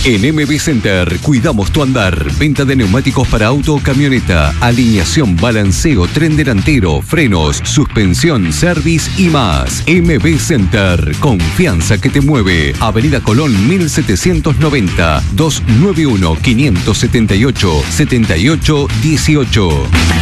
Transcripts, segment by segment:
En MB Center cuidamos tu andar. Venta de neumáticos para auto o camioneta, alineación, balanceo, tren delantero, frenos, suspensión, service y más. MB Center, confianza que te mueve. Avenida Colón 1790, 291-578-7818.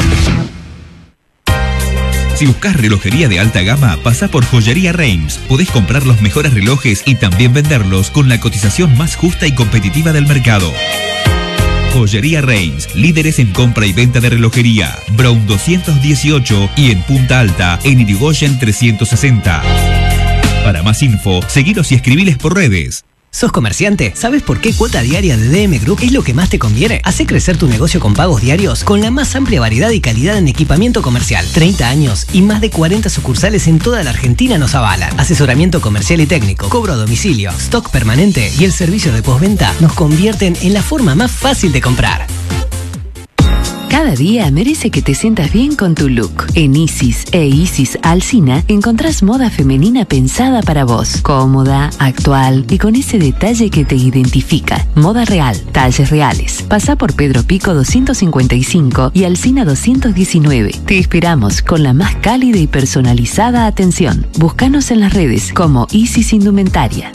Si buscas relojería de alta gama, pasá por Joyería Reims. Podés comprar los mejores relojes y también venderlos con la cotización más justa y competitiva del mercado. Joyería Reims, líderes en compra y venta de relojería. Brown 218 y en Punta Alta, en Irigoyen 360. Para más info, seguilos y escribiles por redes. ¿Sos comerciante? ¿Sabes por qué cuota diaria de DM Group es lo que más te conviene? Hacé crecer tu negocio con pagos diarios con la más amplia variedad y calidad en equipamiento comercial. 30 años y más de 40 sucursales en toda la Argentina nos avalan. Asesoramiento comercial y técnico, cobro a domicilio, stock permanente y el servicio de postventa nos convierten en la forma más fácil de comprar. Cada día merece que te sientas bien con tu look. En Isis e Isis Alsina encontrás moda femenina pensada para vos. Cómoda, actual y con ese detalle que te identifica. Moda real, talles reales. Pasá por Pedro Pico 255 y Alsina 219. Te esperamos con la más cálida y personalizada atención. Búscanos en las redes como Isis Indumentaria.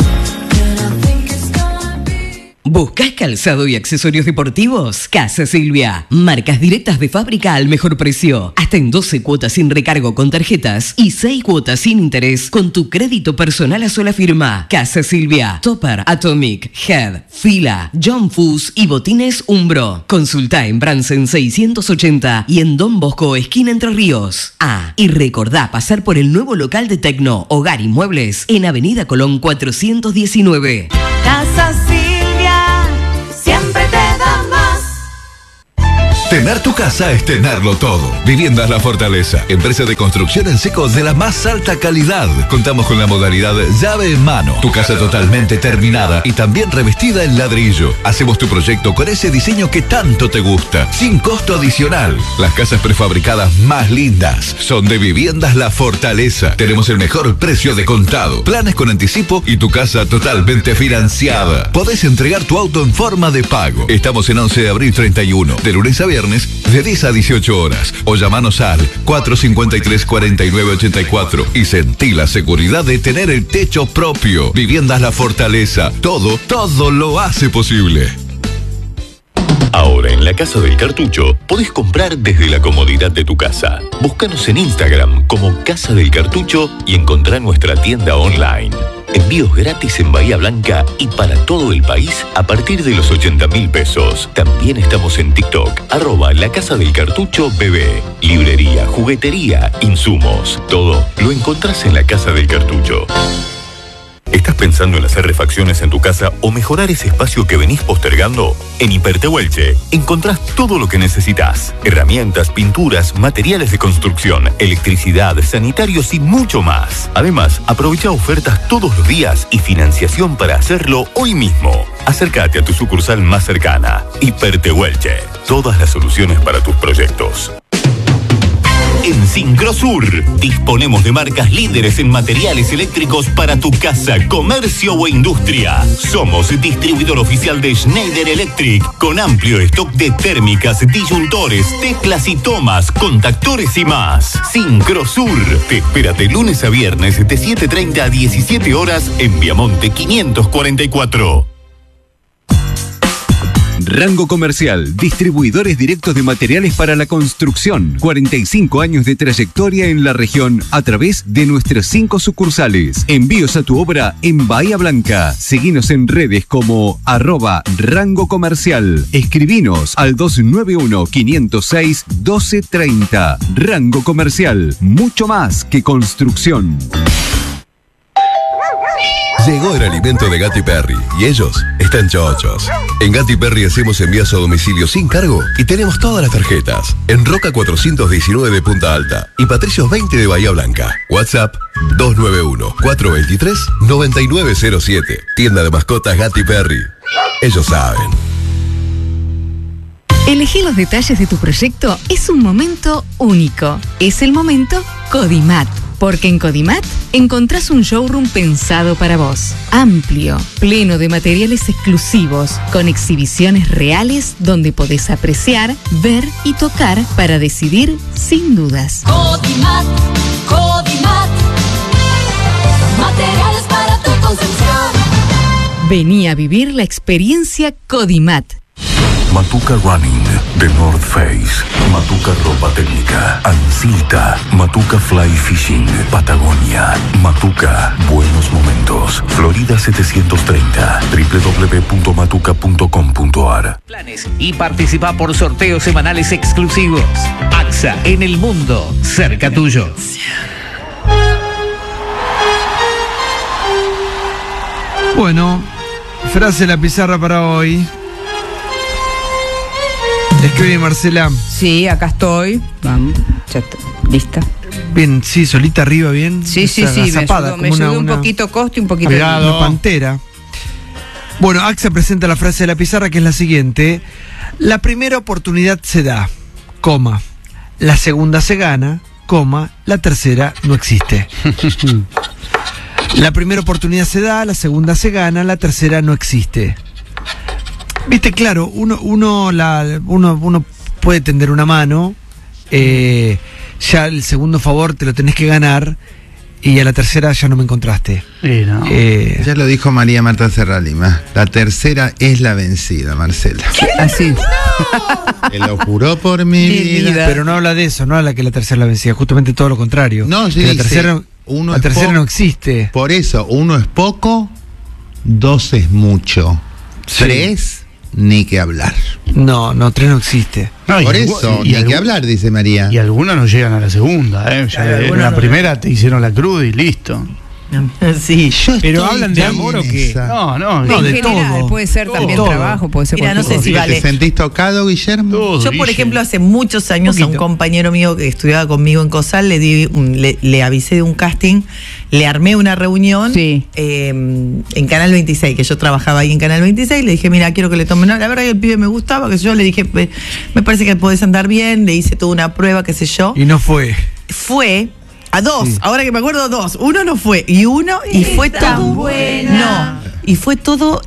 ¿Buscás calzado y accesorios deportivos? Casa Silvia. Marcas directas de fábrica al mejor precio. Hasta en 12 cuotas sin recargo con tarjetas y 6 cuotas sin interés con tu crédito personal a sola firma. Casa Silvia. Topper, Atomic, Head, Fila, John Fuss y Botines Umbro. Consulta en Bransen 680 y en Don Bosco, esquina Entre Ríos. Y recordá pasar por el nuevo local de Tecno, Hogar y Muebles en Avenida Colón 419. Casa Silvia, siempre te da más. Tener tu casa es tenerlo todo. Viviendas La Fortaleza, empresa de construcción en seco de la más alta calidad. Contamos con la modalidad llave en mano. Tu casa totalmente terminada y también revestida en ladrillo. Hacemos tu proyecto con ese diseño que tanto te gusta, sin costo adicional. Las casas prefabricadas más lindas son de Viviendas La Fortaleza. Tenemos el mejor precio de contado, planes con anticipo y tu casa totalmente financiada. Podés entregar tu auto en forma de pago. Estamos en 11 de abril 31, de lunes a viernes, de 10 a 18 horas. O llamanos al 453-4984 y sentí la seguridad de tener el techo propio. Viviendas La Fortaleza. Todo lo hace posible. Ahora en la Casa del Cartucho podés comprar desde la comodidad de tu casa. Búscanos en Instagram como Casa del Cartucho y encontrá nuestra tienda online. Envíos gratis en Bahía Blanca y para todo el país a partir de los 80.000 pesos. También estamos en TikTok, @La Casa del Cartucho Bebé. Librería, juguetería, insumos, todo lo encontrás en la Casa del Cartucho. ¿Estás pensando en hacer refacciones en tu casa o mejorar ese espacio que venís postergando? En Hipertehuelche encontrás todo lo que necesitas. Herramientas, pinturas, materiales de construcción, electricidad, sanitarios y mucho más. Además, aprovecha ofertas todos los días y financiación para hacerlo hoy mismo. Acércate a tu sucursal más cercana. Hipertehuelche. Todas las soluciones para tus proyectos. En Sincrosur disponemos de marcas líderes en materiales eléctricos para tu casa, comercio o industria. Somos distribuidor oficial de Schneider Electric con amplio stock de térmicas, disyuntores, teclas y tomas, contactores y más. Sincrosur te espera de lunes a viernes de 7:30 a 17 horas en Viamonte 544. Rango Comercial, distribuidores directos de materiales para la construcción. 45 años de trayectoria en la región a través de nuestras 5 sucursales. Envíos a tu obra en Bahía Blanca. Seguinos en redes como @Rango Comercial. Escribinos al 291-506-1230. Rango Comercial, mucho más que construcción. Llegó el alimento de Gatti Perry y ellos están chochos. En Gatti Perry hacemos envíos a domicilio sin cargo y tenemos todas las tarjetas. En Roca 419 de Punta Alta y Patricios 20 de Bahía Blanca. WhatsApp 291-423-9907. Tienda de mascotas Gatti Perry. Ellos saben. Elegir los detalles de tu proyecto es un momento único. Es el momento Codimat. Porque en Codimat encontrás un showroom pensado para vos. Amplio, pleno de materiales exclusivos, con exhibiciones reales donde podés apreciar, ver y tocar para decidir sin dudas. Codimat, Codimat. Materiales para tu construcción. Vení a vivir la experiencia Codimat. Matuca Running de North Face, Matuca Ropa Técnica, Ancilta, Matuca Fly Fishing, Patagonia, Matuca Buenos Momentos, Florida 730, www.matuca.com.ar. Planes y participa por sorteos semanales exclusivos. AXA en el mundo, cerca tuyo. Bueno, frase en la pizarra para hoy. Escribe Marcela. Sí, acá estoy. Vamos, ya está. ¿Lista? Bien, sí, solita arriba, bien. Sí, me ayudó un poquito Costa y un poquito una pantera. Bueno, AXA presenta la frase de la pizarra, que es la siguiente. La primera oportunidad se da, coma. La segunda se gana, coma. La tercera no existe. La primera oportunidad se da, la segunda se gana, la tercera no existe. Viste, claro, uno puede tender una mano, ya el segundo favor te lo tenés que ganar, y a la tercera ya no me encontraste. No. Ya lo dijo María Marta Serralima, la tercera es la vencida, Marcela. Así. Te lo juró por mi vida. Pero no habla de eso, no habla que la tercera es la vencida, justamente todo lo contrario. No, sí, la tercera no existe. Por eso, 1 es poco, 2 es mucho, 3 ni que hablar. No, 3 no existe. No, por eso, ni que hablar, dice María. Y algunos no llegan a la segunda, en la primera te hicieron la cruz y listo. Sí, pero hablan de amor o qué. No, de general, todo. Puede ser también todo. Trabajo, puede ser. Mira, no sé si vale. ¿Te sentís tocado, Guillermo? Yo, por ejemplo, hace muchos años a un compañero mío que estudiaba conmigo en COSAL le avisé de un casting, le armé una reunión en Canal 26, que yo trabajaba ahí en Canal 26, le dije, mira, quiero que le tomen. La verdad que el pibe me gustaba, que yo le dije, me parece que podés andar bien, le hice toda una prueba, qué sé yo. Y no fue. Fue a 2, ahora que me acuerdo, 2. 1 no fue, y fue todo buena. No, y fue todo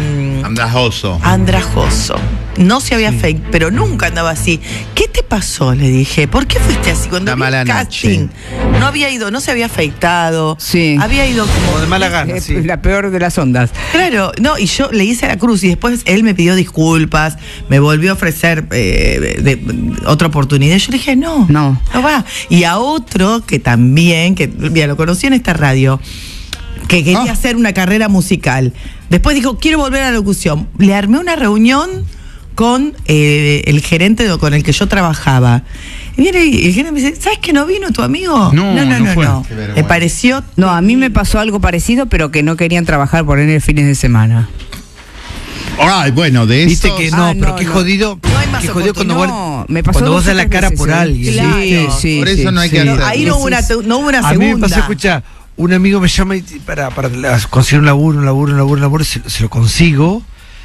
andrajoso. No se había fake, pero nunca andaba así. ¿Qué te pasó? Le dije. ¿Por qué fuiste así? Cuando vi el casting, no había ido, no se había afeitado. Sí. Había ido como de mala gana, sí. La peor de las ondas. Claro, no, y yo le hice la cruz y después él me pidió disculpas, me volvió a ofrecer otra oportunidad. Yo le dije, no va. Y a otro que también, que mira, lo conocí en esta radio, que quería hacer una carrera musical. Después dijo, quiero volver a la locución. Le armé una reunión con el gerente con el que yo trabajaba. Y viene y el gerente me dice, ¿sabes que no vino tu amigo? No. Me pareció... No, a mí me pasó algo parecido, pero que no querían trabajar por él en fines de semana. Ay, bueno, de eso... Viste que pero qué jodido... No hay más qué jodido cuando me pasó vos das la cara por alguien. Claro. Sí, por eso no hay que hacerlo. Ahí no hubo una segunda. A mí me pasó, escuchá, un amigo me llama y para conseguir un laburo, se lo consigo.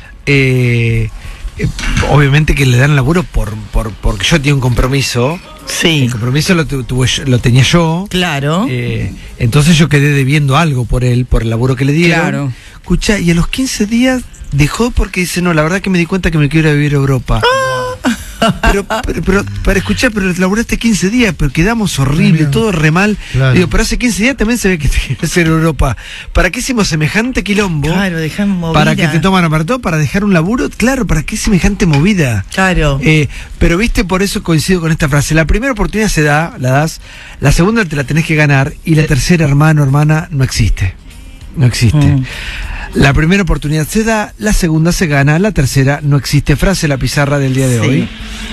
Obviamente que le dan laburo porque yo tenía un compromiso. Sí. El compromiso lo tenía yo. Claro. Entonces yo quedé debiendo algo por el laburo que le dieron. Claro. Escucha, y a los 15 días dejó porque dice, no, la verdad que me di cuenta que me quiero ir a vivir a Europa. Pero para escuchar, pero laburaste 15 días, pero quedamos horrible, todo re mal. Claro. Digo, pero hace 15 días también se ve que te quieres hacer Europa. ¿Para qué hicimos semejante quilombo? Claro, dejamos movida. Para que te toman para todo, para dejar un laburo, claro, ¿para qué semejante movida? Claro. Pero viste, por eso coincido con esta frase. La primera oportunidad se da, la das, la segunda te la tenés que ganar, y la tercera, hermano, hermana, no existe. No existe. La primera oportunidad se da, la segunda se gana, la tercera no existe. Frase de la pizarra del día de hoy.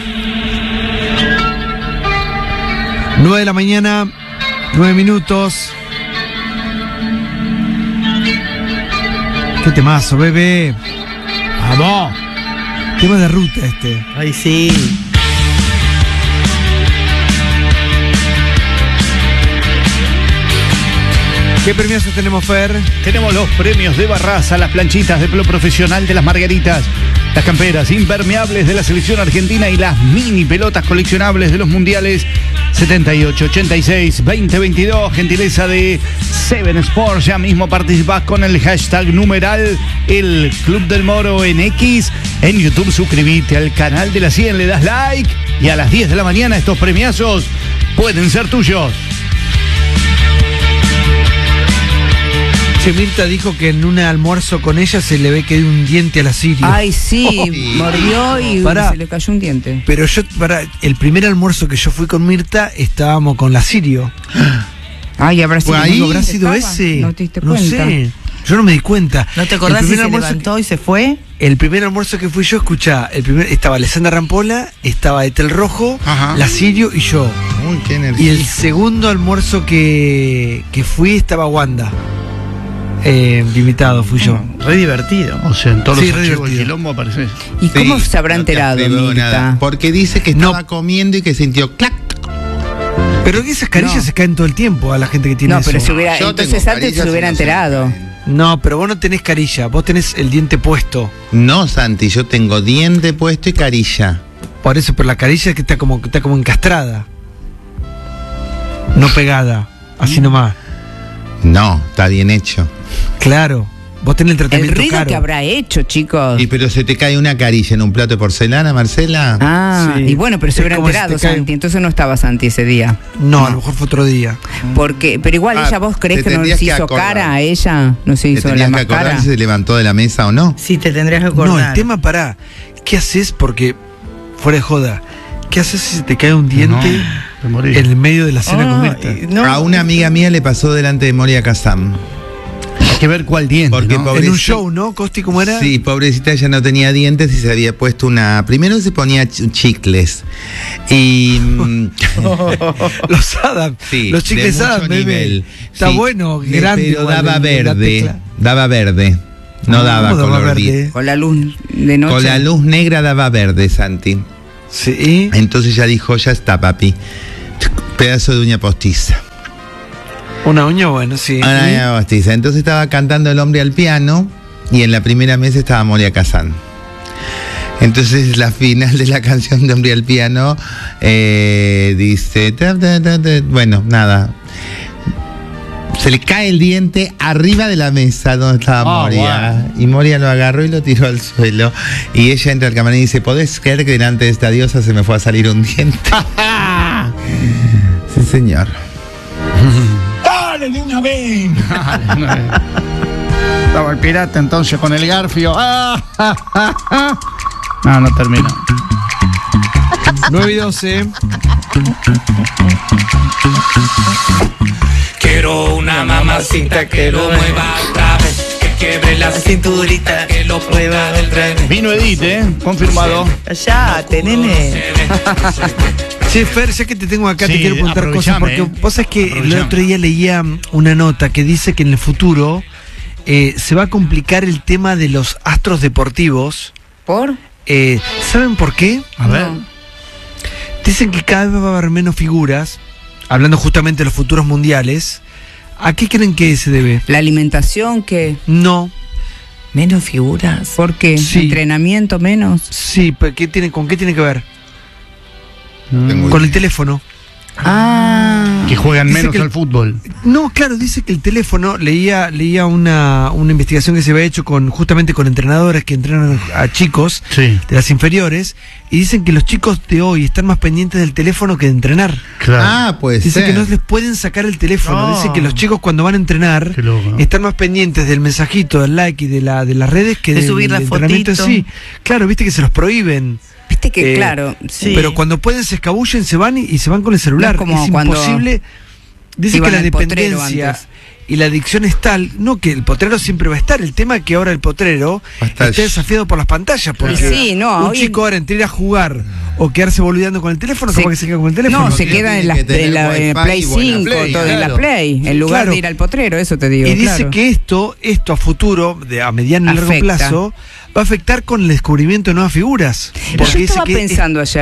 9 de la mañana, 9 minutos. Qué temazo, bebé. Vamos. Tema de ruta este. Ay, sí. ¿Qué premios tenemos, Fer? Tenemos los premios de Barraza, las planchitas de pelo profesional de las Margaritas, las camperas impermeables de la selección argentina y las mini pelotas coleccionables de los mundiales 78, 86, 2022. Gentileza de Seven Sports. Ya mismo participás con el hashtag numeral El Club del Moro en X. En YouTube suscribite al canal de la 100, le das like y a las 10 de la mañana estos premiazos pueden ser tuyos. Mirta dijo que en un almuerzo con ella se le ve que hay un diente a la Sirio. Ay, sí, mordió y se le cayó un diente. Pero el primer almuerzo que yo fui con Mirta, estábamos con la Sirio. Ay, habrá sido, ¿habrá sido ese? No te diste cuenta. No sé, yo no me di cuenta. ¿No te acordás si se levantó y se fue? El primer almuerzo que fui yo, escuchá, estaba Alessandra Rampola, estaba Etel Rojo, la Sirio y yo. Uy, qué energía. Y el segundo almuerzo que fui estaba Wanda. Invitado fui yo. Re divertido. O sea, en todos los archivos del quilombo aparece. ¿Y cómo se habrá enterado, Mirta? Porque dice que estaba comiendo y que sintió clac. Pero esas carillas se caen todo el tiempo a la gente que tiene eso. No, pero si hubiera, entonces antes se hubiera enterado. No, pero vos no tenés carilla, vos tenés el diente puesto. No, Santi, yo tengo diente puesto y carilla. Por eso, pero la carilla es que está como encastrada. No pegada, así nomás. No, está bien hecho. Claro, vos tenés el tratamiento el ruido caro. que habrá hecho, chicos. Y pero se te cae una carilla en un plato de porcelana, Marcela. Ah, sí. Y bueno, pero se hubiera enterado, Santi. Entonces no estaba Santi ese día. No, a lo mejor fue otro día. Porque, pero igual ella, ¿vos creés que no se hizo cara a ella? No se hizo la más cara. Si se levantó de la mesa o no. Sí, te tendrías que acordar. No, el tema ¿qué haces? Porque, fuera de joda, ¿qué haces si se te cae un diente en el medio de la cena con Mirta? A una amiga mía le pasó delante de Moria Kazam. Hay que ver cuál diente, porque en un show, ¿no? Costi, ¿cómo era? Sí, pobrecita, ella no tenía dientes y se había puesto primero se ponía chicles. Y... los Adam. Sí, los chicles Adam, bebé. Está bueno, grande. Pero daba verde. Daba verde. No daba color verde. Con la luz de noche. Con la luz negra daba verde, Santi. Sí. Entonces ella dijo, ya está, papi. Pedazo de uña postiza. Una uña, bueno, sí. Una uña postiza. Entonces estaba cantando El Hombre al Piano y en la primera mesa estaba Moria Kazan. Entonces la final de la canción de Hombre al Piano dice, bueno, nada. Se le cae el diente arriba de la mesa donde estaba Moria. Wow. Y Moria lo agarró y lo tiró al suelo. Y ella entra al camarín y dice, ¿podés creer que delante de esta diosa se me fue a salir un diente? Sí, señor. ¡Dale de una vez! Estaba el pirata entonces con el garfio. No terminó. 9:12. Quiero una mamacita que lo mueva otra vez, que quiebre la cinturita, que lo prueba del tren. Vino Edith, confirmado. Callate, nene. Che, Fer, ya que te tengo acá, te quiero preguntar cosas, porque vos sabés que el otro día leía una nota que dice que en el futuro se va a complicar el tema de los astros deportivos. ¿Por? ¿Saben por qué? A ver. Dicen que cada vez va a haber menos figuras, hablando justamente de los futuros mundiales. ¿A qué creen que se debe? ¿La alimentación qué? No. ¿Menos figuras? ¿Por qué? Sí. ¿Entrenamiento menos? Sí, pero ¿con qué tiene que ver? Con el teléfono. Que juegan menos al fútbol. No, claro, dice que el teléfono, leía una investigación que se había hecho justamente con entrenadores que entrenan a chicos de las inferiores, y dicen que los chicos de hoy están más pendientes del teléfono que de entrenar. Claro. Pues dice que no les pueden sacar el teléfono. Dice que los chicos cuando van a entrenar están más pendientes del mensajito, del like y de las redes que de subir la entrenamiento. Sí, claro, viste que se los prohíben. Viste que claro, sí. Pero cuando pueden se escabullen, se van y se van con el celular. No es imposible. Dice que la dependencia y la adicción es tal, no que el potrero siempre va a estar. El tema es que ahora el potrero está desafiado por las pantallas. Porque un chico ahora entre ir a jugar o quedarse boludeando con el teléfono, ¿cómo que se queda con el teléfono? No, se queda en la Play 5, todo en la Play, en lugar de ir al potrero, eso te digo. Y dice que esto a futuro, a mediano y largo plazo, va a afectar con el descubrimiento de nuevas figuras. Yo estaba pensando ayer,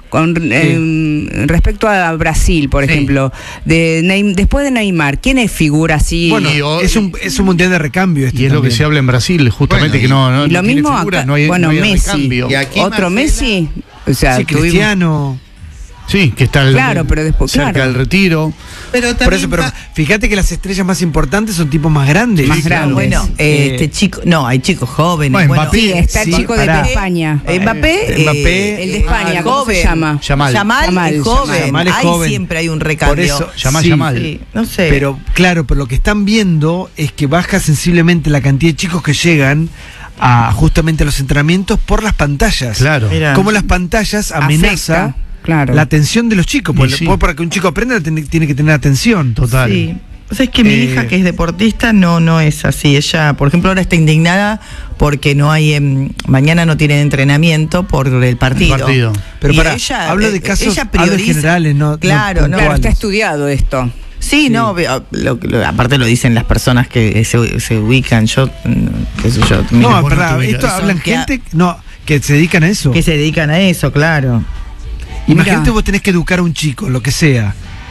respecto a Brasil, por ejemplo, después de Neymar, ¿quién es figura así? Bueno, es un mundial de recambio. Y es lo que se habla en Brasil, justamente, que no lo tiene mismo figura, acá, no hay Messi, recambio. otro Messi, o sea, Cristiano. Sí, que está pero después, cerca del retiro. Pero por eso, pero fíjate que las estrellas más importantes son tipos más grandes. Más grandes. Bueno, chico, no, hay chicos jóvenes. Bueno, Mbappé, sí, está el chico de España. Mbappé, el de España, ¿cómo joven, se llama? Yamal es joven. Yamal es joven. Siempre hay un recambio. Por eso, Yamal. Sí, no sé. Pero claro, pero lo que están viendo es que baja sensiblemente la cantidad de chicos que llegan justamente a los entrenamientos por las pantallas. Claro. Como las pantallas amenazan la atención de los chicos. Porque para que un chico aprenda tiene que tener atención. Total. Sí. O sea, es que mi hija, que es deportista, no es así. Ella, por ejemplo, ahora está indignada porque no hay mañana no tiene entrenamiento por el partido. Pero ella, hablo de casos generales, no. Claro, claro, está estudiado esto. Sí, no, aparte lo dicen las personas que se ubican. Yo, qué sé yo. No, verdad, esto hablan gente que se dedican a eso. Que se dedican a eso, claro. Imagínate, vos tenés que educar a un chico, lo que sea.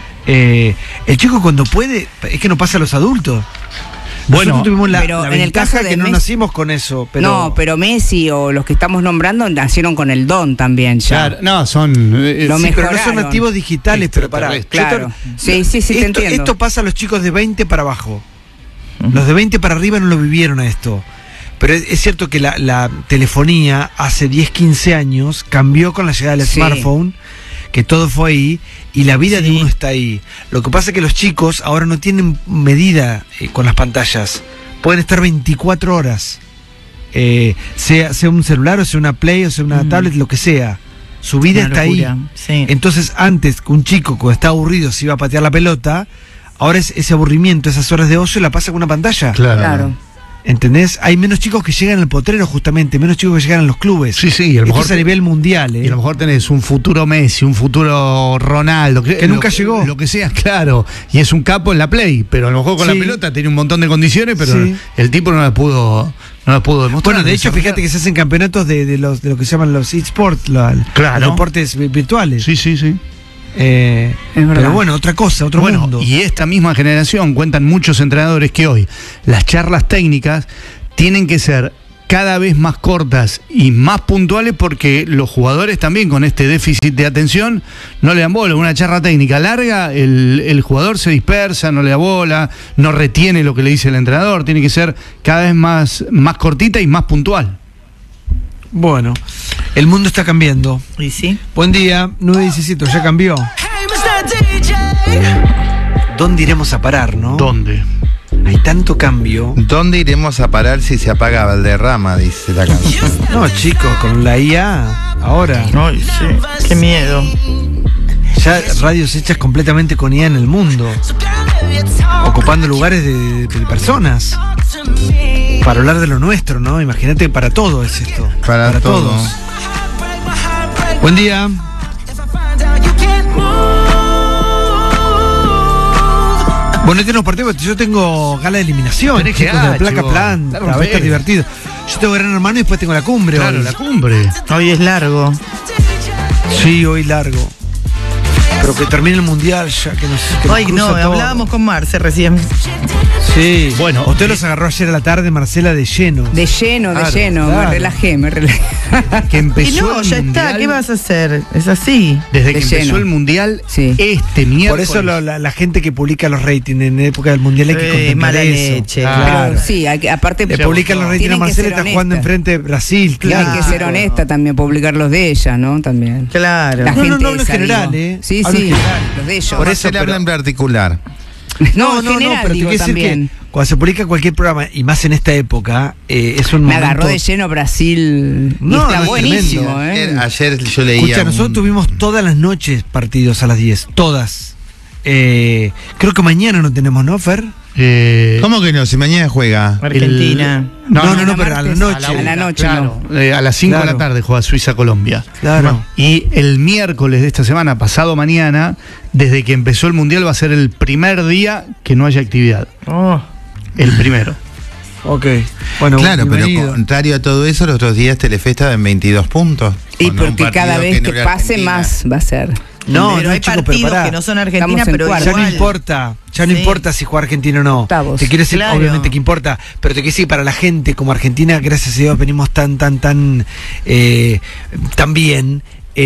El chico cuando puede, es que no pasa a los adultos. Bueno, nosotros tuvimos la en el caso de que no nacimos con eso. Pero Messi o los que estamos nombrando nacieron con el don también ya. Claro, no, son... lo pero no son nativos digitales, pero pará. Claro. Sí, te entiendo. Esto pasa a los chicos de 20 para abajo. Los de 20 para arriba no lo vivieron a esto. Pero es cierto que la telefonía hace 10, 15 años cambió con la llegada del smartphone, que todo fue ahí, y la vida de uno está ahí. Lo que pasa es que los chicos ahora no tienen medida con las pantallas. Pueden estar 24 horas, sea un celular, o sea una Play, o sea una tablet, lo que sea. Su vida está ahí. Sí. Entonces, antes que un chico cuando está aburrido se iba a patear la pelota, ahora ese aburrimiento, esas horas de ocio, la pasa con una pantalla. Claro. ¿Entendés? Hay menos chicos que llegan al potrero, justamente, menos chicos que llegan a los clubes. Sí, y a lo mejor a nivel mundial. Y a lo mejor tenés un futuro Messi, un futuro Ronaldo, que nunca llegó. Lo que sea, claro. Y es un capo en la Play, pero a lo mejor con la pelota tiene un montón de condiciones, pero el tipo no las pudo demostrar. Bueno, de hecho, fíjate que se hacen campeonatos de lo que se llaman los eSports, los deportes virtuales. Sí. Pero bueno, otra cosa, otro mundo. Y esta misma generación, cuentan muchos entrenadores, que hoy las charlas técnicas tienen que ser cada vez más cortas y más puntuales, porque los jugadores también, con este déficit de atención, no le dan bola. Una charla técnica larga, el jugador se dispersa, no le da bola, no retiene lo que le dice el entrenador. Tiene que ser cada vez más cortita y más puntual. Bueno, el mundo está cambiando. ¿Y sí? Buen día, 9:17, ya cambió. ¿Dónde iremos a parar, no? ¿Dónde? Hay tanto cambio. ¿Dónde iremos a parar si se apaga Valderrama? Dice la canción. No, chicos, con la IA, ahora. Ay, sí, qué miedo. Ya radios hechas completamente con IA en el mundo, ocupando lugares de personas. Para hablar de lo nuestro, ¿no? Imagínate, para todo es esto. Para todos. Buen día. Bueno, este no partido, yo tengo gala de eliminación. Tenés que chicos, de la placa plan, va a estar divertido. Yo tengo Gran Hermano y después tengo la cumbre. Claro, hoy. la cumbre. Hoy es largo. Sí, hoy largo. Pero que termine el mundial ya, que nos Hoy no, todo. Hablábamos con Marce recién. Sí, bueno. Usted los agarró ayer a la tarde, Marcela, de lleno. De lleno. Claro. Me relajé. Que empezó y no, ya mundial, está, ¿qué vas a hacer? Es así. Desde que empezó el mundial, este miércoles. Por eso la gente que publica los ratings en época del mundial hay que contemplar mala eso. Leche. Claro. Pero sí, aparte le publican los ratings a Marcela, está jugando enfrente de Brasil. Tiene que ser honesta también, publicar los de ella, ¿no? También. Claro. La gente no en general, Sí, los de ellos. Por eso le hablan en particular. No, pero te quiero decir que cuando se publica cualquier programa, y más en esta época, es un momento... Me agarró de lleno Brasil y está buenísimo. Ayer yo leía... Escucha, nosotros tuvimos todas las noches partidos a las 10, todas. Creo que mañana no tenemos, ¿no, Fer? ¿Cómo que no? Si mañana juega Argentina. No, pero a la noche. A la noche, claro. A las 5 de la tarde juega Suiza-Colombia. Claro. Y el miércoles de esta semana, pasado mañana, desde que empezó el mundial, va a ser el primer día que no haya actividad. El primero. Ok. Bueno, claro, pero bienvenido. contrario a todo eso, los otros días Telefe estaba en 22 puntos. Y con un porque cada partido vez no que era pase Argentina. más va a ser. No, pero hay chicos, partidos pará. que no son Argentina, Estamos en pero cuarto. Ya igual. no importa, ya no Sí. importa si juega Argentina o no. Octavos. Te quiero decir, Claro. obviamente que importa, pero te quiero decir, para la gente como Argentina, gracias a Dios, venimos tan bien.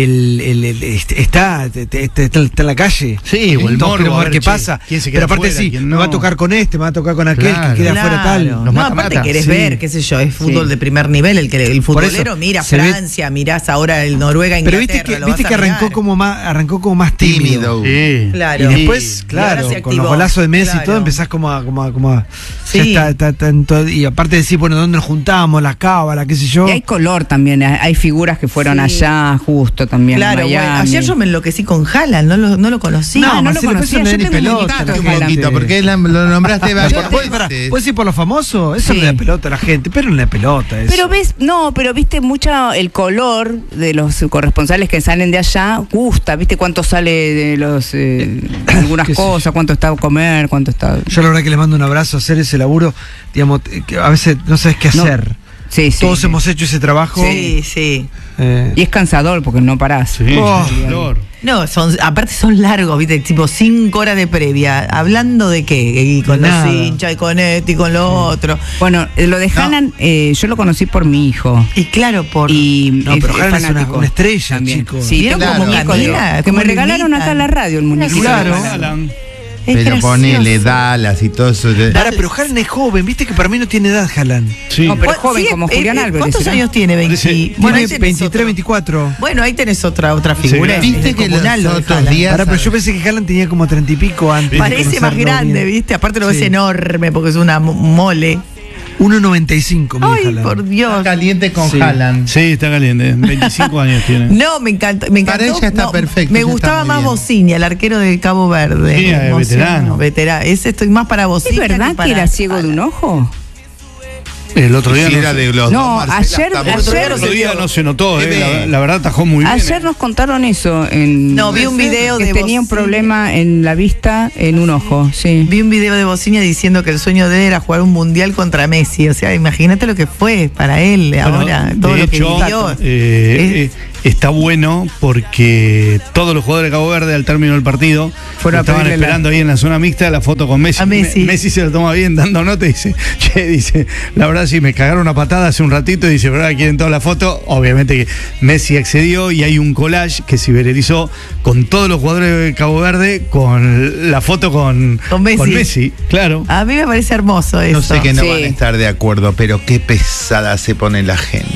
Está en la calle. Sí, o el Todos morbo, queremos a ver ver, qué che, pasa. quién se Pero queda aparte afuera, sí, quién me no. va a tocar con este, me va a tocar con aquel, Claro. que queda afuera tal. Nos No, mata, aparte mata. querés Sí. ver, qué sé yo, es fútbol de primer nivel, el futbolero mira se ve- Francia, mirás ahora el Noruega, Pero Inglaterra. viste lo que vas a arrancó mirar. como más tímido. Sí. Claro. Y después, Y ahora claro, se con los activó. golazos de Messi y Claro. todo, empezás como a Sí. ya está en todo. Y aparte de decir, bueno, ¿dónde nos juntamos? La cábala, qué sé yo. Y hay color también, hay figuras que fueron Sí. allá justo también. Claro, en bueno, Miami. ayer yo me enloquecí con Haaland, no lo conocí. No, no lo Marcelo, conocía, eso no yo es ni tengo un pelota. montito de Un Haaland. poquito, porque lo nombraste varias ¿Puedes veces. decir por lo famoso? Eso Sí. no le da pelota a la gente, pero no le da pelota. Eso. Pero ves, no, pero viste mucho el color de los corresponsales que salen de allá, gusta, viste cuánto sale de los algunas qué sé cosas, cuánto está a comer, cuánto está. Yo la verdad que le mando un abrazo a hacer ese laburo, digamos, que a veces no sabes qué No. hacer. Sí, sí. Todos hemos hecho ese trabajo. Sí, sí. Y es cansador porque no parás. Sí, Oh. dolor. No, aparte son largos, viste, tipo 5 horas de previa, hablando de qué, y con Nada. los hinchas, y con esto y con lo otro. Bueno, lo de Haaland, yo lo conocí por mi hijo. Y claro, Y No, pero es Haaland es fanático una estrella, también. chicos. Sí, ¿Vieron tengo cómo un muñeco camina? que ¿Cómo me lo regalaron imitan? acá en la radio, el muñequito. Claro. Es Pero gracioso. ponele Dallas y todo eso. Ahora, pero Haaland es joven, viste que para mí no tiene edad Haaland. Sí. No, pero Bueno, joven sí, como Julián Álvarez. ¿Cuántos ¿será? años tiene? 20. Parece- Bueno, ahí Tiene tenés 23, otro. 24. Bueno, ahí tenés otra figura. grande. Viste que los Descomunal lo de otros Haaland. días. Ahora, pero yo pensé que Haaland tenía como 30 y pico antes. de Parece más conocerlo grande, bien. ¿viste? Aparte lo ves Sí. enorme porque es una mole. 1.95, mide Ay, Haaland. por Dios. Está caliente con Sí. Haaland. Sí, está caliente. 25 años tiene. No, me encantó. Para ella está perfecto, Me ella gustaba está muy más bien. Bociña, el arquero de Cabo Verde. Sí, Me emocionó. veterano. Veterano. Ese estoy más para Bociña. ¿Es verdad que era ciego de un ojo? El otro día Si no era se- de los No, dos, Marcela, ayer- está muy ayer- bien. el otro día no se notó, Bebé. la verdad atajó muy bien. Ayer nos contaron eso. En, No, vi un video que de tenía un Bociña. problema en la vista en un ojo, sí. Vi un video de Bociña diciendo que el sueño de él era jugar un mundial contra Messi. O sea, imagínate lo que fue para él Bueno, ahora, todo de lo que hecho, vivió. está bueno porque todos los jugadores de Cabo Verde al término del partido Fueron a estaban pedirle esperando ahí en la zona mixta la foto con Messi. A Messi. Messi se lo toma bien dando nota y dice, dice, la verdad sí, me cagaron una patada hace un ratito y dice, ¿verdad? Quieren toda la foto. Obviamente que Messi accedió y hay un collage que se viralizó con todos los jugadores de Cabo Verde con la foto con Messi. Claro. A mí me parece hermoso eso. No sé que no van a estar de acuerdo, pero qué pesada se pone la gente.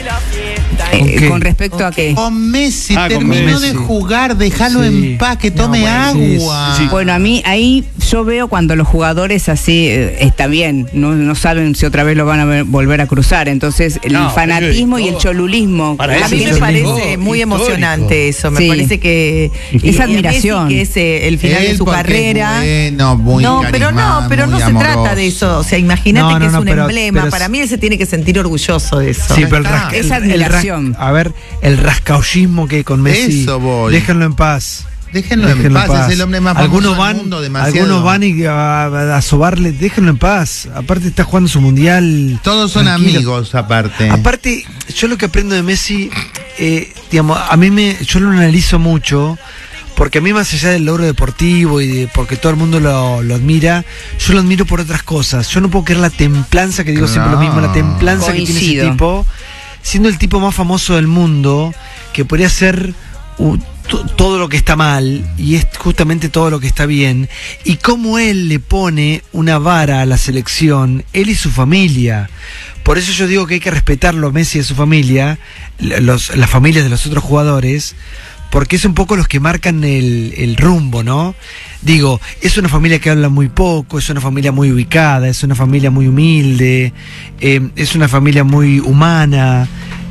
¿Con respecto a qué? Con Messi, Ah, con terminó Messi. de jugar, déjalo en paz, que tome agua. Bueno, a mí ahí yo veo cuando los jugadores así, está bien, no saben si otra vez lo van a volver a cruzar. Entonces, el No, fanatismo eso y es el cholulismo. Para A eso mí es me parece histórico. muy emocionante eso. Me Sí. parece que Es y a admiración. Messi, que es el final de Él su porque carrera. es bueno, muy no, pero no muy se trata amoroso. de eso. O sea, imagínate No, que no, es no, un pero- emblema. pero Para es- mí él se tiene que sentir orgulloso de eso. Sí, pero el, está. Es admiración. a ver, el rascaollismo que hay con Messi. Eso voy. Déjenlo en paz. Déjenlo en paz, es el hombre más algunos famoso van, del mundo, demasiado. algunos van y a sobarle, déjenlo en paz. Aparte está jugando su mundial. Todos son tranquilo. amigos, aparte. Aparte, yo lo que aprendo de Messi, digamos, yo lo analizo mucho, porque a mí más allá del logro deportivo y porque todo el mundo lo admira, yo lo admiro por otras cosas. Yo no puedo creer la templanza, que digo siempre lo mismo, la templanza que tiene ese Coincido. tipo, siendo el tipo más famoso del mundo, que podría ser todo lo que está mal y es justamente todo lo que está bien, y cómo él le pone una vara a la selección, él y su familia. Por eso yo digo que hay que respetarlo a Messi y a su familia, las familias de los otros jugadores, porque es un poco los que marcan el rumbo, ¿no? Digo, es una familia que habla muy poco, es una familia muy ubicada, es una familia muy humilde, es una familia muy humana.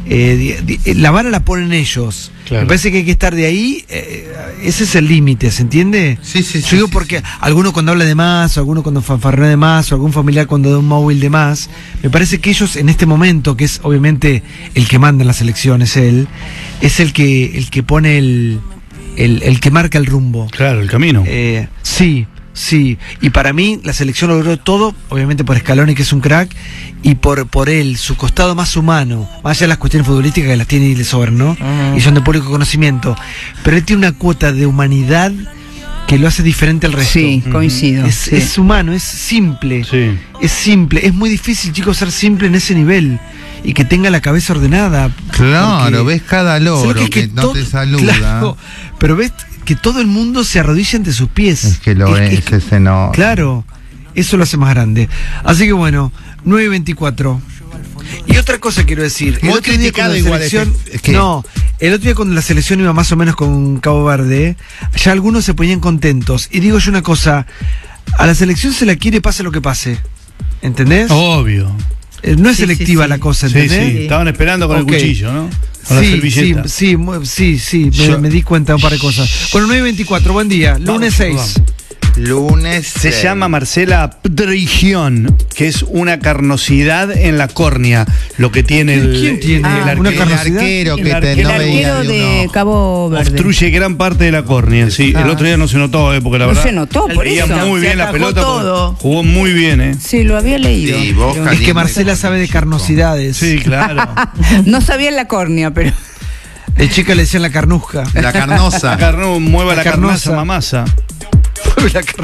La vara la ponen ellos. Claro. Me parece que hay que estar de ahí. Ese es el límite, ¿se entiende? Sí, sí, Yo sí, digo sí, porque sí. alguno cuando habla de más, o alguno cuando fanfarrea de más, o algún familiar cuando da un móvil de más, me parece que ellos en este momento, que es obviamente el que manda en la selección, es él, es el que pone el que marca el rumbo. Claro, el camino. Sí, Sí, y para mí la selección logró todo, obviamente por Scaloni, que es un crack, y por él, su costado más humano, más allá de las cuestiones futbolísticas que las tiene y le sobran, ¿no? Y son de público conocimiento. Pero él tiene una cuota de humanidad que lo hace diferente al resto. Sí, coincido. Es humano, es simple. Sí. Es simple. Es muy difícil, chicos, ser simple en ese nivel. Y que tenga la cabeza ordenada. Claro, ves cada logro ¿sabes que no te saluda. Claro, pero ves que todo el mundo se arrodilla ante sus pies. Es que lo ves, ese no. Claro, eso lo hace más grande. Así que bueno, 9:24. Y otra cosa quiero decir. Muy criticado igual. No, el otro día cuando la selección iba más o menos con Cabo Verde, ya algunos se ponían contentos. Y digo yo una cosa, a la selección se la quiere pase lo que pase. ¿Entendés? Obvio. No es selectiva la cosa, ¿entendés? Sí. Estaban esperando con el cuchillo, ¿no? Con la servilleta. Sí, me di cuenta de un par de cosas. Bueno, 9:24, buen día, lunes 6. Lunes se llama, Marcela, pterygión, que es una carnosidad en la córnea, lo que tiene ¿Quién tiene una carnosidad? El arquero de Cabo Verde. Obstruye gran parte de la córnea, sí. El otro día no se notó, porque la verdad. No se notó, por veía eso. muy bien la pelota, todo. jugó muy bien, Sí, lo había leído. Sí, Boca, Es que Marcela sabe de carnosidades. Sí, claro. No sabía en la córnea, pero... De chica le decían la carnusca. La carnosa. Mueva la carnosa. carnosa, mamasa. La